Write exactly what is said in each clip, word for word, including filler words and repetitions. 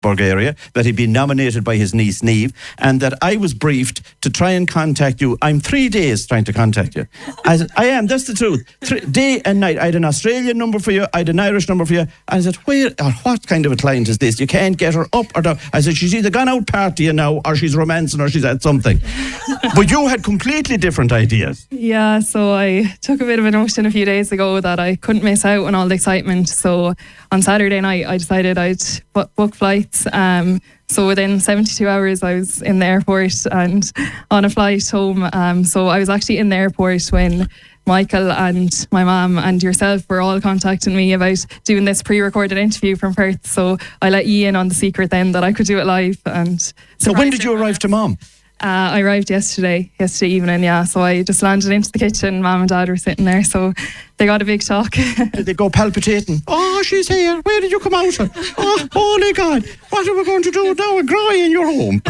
Bulgaria, that he'd been nominated by his niece Niamh, and that I was briefed to try and contact you. I'm three days trying to contact you. I said, I am, that's the truth. Three, day and night. I had an Australian number for you, I had an Irish number for you. And I said, where or what kind of a client is this? You can't get her up or down. I said, she's either gone out partying now, or she's romancing, or she's at something. But you had completely different ideas. Yeah, so I took a bit of a notion a few days ago that I couldn't miss out on all the excitement. So on Saturday night, I decided I'd book flights. Um, so within seventy-two hours, I was in the airport and on a flight home. Um, so I was actually in the airport when Michael and my mum and yourself were all contacting me about doing this pre-recorded interview from Perth. So I let you in on the secret then that I could do it live. And so when did you arrive to Mum? Uh, I arrived yesterday, yesterday evening, yeah. So I just landed into the kitchen. Mum and Dad were sitting there, so they got a big shock. Did they go palpitating? Oh, she's here. Where did you come out of? Oh, holy God. What are we going to do now? We're crying in your home.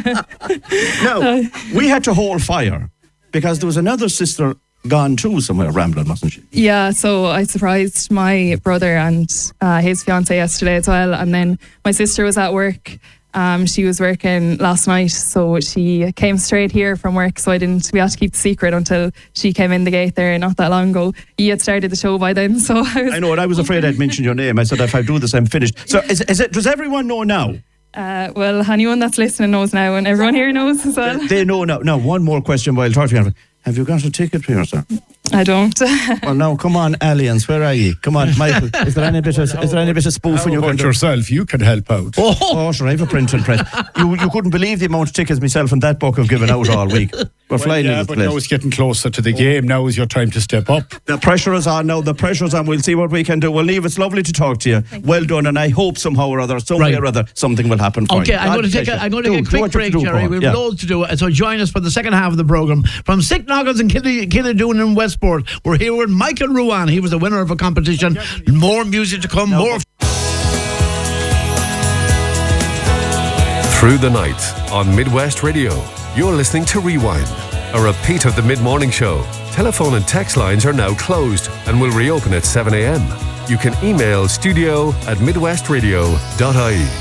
Now, we had to hold fire because there was another sister gone too somewhere rambling, wasn't she? Yeah, so I surprised my brother and uh, his fiancée yesterday as well. And then my sister was at work. Um, she was working last night, so she came straight here from work, so I didn't, we had to keep the secret until she came in the gate there not that long ago. You had started the show by then, so I was... I know, and I was afraid I'd mention your name. I said, if I do this, I'm finished. So is, is it, does everyone know now? Uh, well, anyone that's listening knows now, and everyone here knows as well. They, they know now. Now, one more question while talking. Have you got a ticket for yourself? I don't. Well, now, come on, aliens, where are you? Come on, Michael. Is there any bit of is there any bit of spoofing you can do? Yourself, you can help out. Oh, oh, sure, I have a print and press. You you couldn't believe the amount of tickets myself and that book have given out all week. We're well, flying yeah, in this but place. now it's getting closer to the game. Now is your time to step up. The pressure is on now. The pressure is on. We'll see what we can do. Well, Niamh, it's lovely to talk to you. Thank well done, and I hope somehow or other, some way right. or other, something will happen for okay, you. Okay, I'm going to take a, I'm going to do, take a quick break, Jerry. We've yeah. loads to do. So join us for the second half of the programme. From Sick Noggins and Killydoon in Westport, we're here with Michael Ruane. He was the winner of a competition. More music to come, no. more... Through the night on Midwest Radio, you're listening to Rewind, a repeat of the mid-morning show. Telephone and text lines are now closed and will reopen at seven a.m. You can email studio at midwestradio dot I E.